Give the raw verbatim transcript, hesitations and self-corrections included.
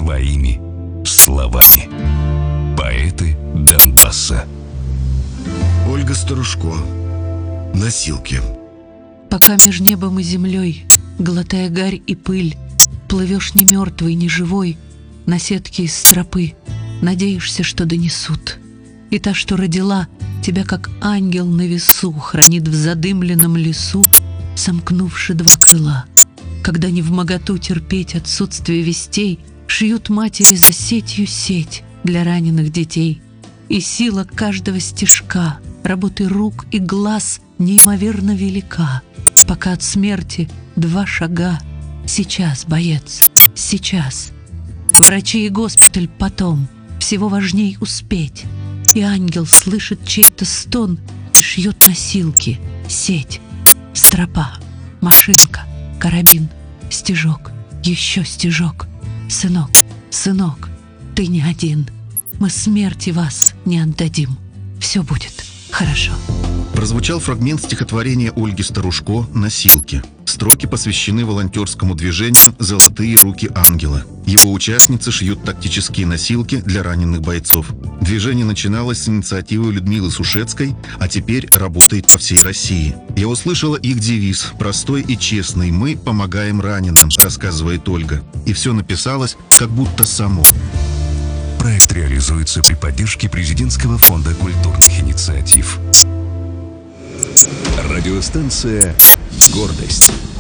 своими словами. Поэты Донбасса. Ольга Старушко. Носилки. Пока меж небом и землей, глотая гарь и пыль, плывешь не мертвый, не живой, на сетке из стропы, надеешься, что донесут. И та, что родила, тебя как ангел на весу хранит в задымленном лесу, сомкнувши два крыла. Когда невмоготу терпеть отсутствие вестей, шьют матери за сетью сеть для раненых детей. И сила каждого стежка, работы рук и глаз неимоверно велика. Пока от смерти два шага. Сейчас, боец, сейчас. Врачи и госпиталь потом. Всего важней успеть. И ангел слышит чей-то стон и шьет носилки, сеть, стропа, машинка, карабин, стежок, еще стежок. Сынок, сынок, ты не один. Мы смерти вас не отдадим. Все будет хорошо. Прозвучал фрагмент стихотворения Ольги Старушко «Носилки». Строки посвящены волонтерскому движению «Золотые руки ангела». Его участницы шьют тактические носилки для раненых бойцов. Движение начиналось с инициативы Людмилы Сушецкой, а теперь работает по всей России. Я услышала их девиз «Простой и честный. Мы помогаем раненым», рассказывает Ольга. И все написалось как будто само. Проект реализуется при поддержке Президентского фонда культурных инициатив. Радиостанция «Гордость».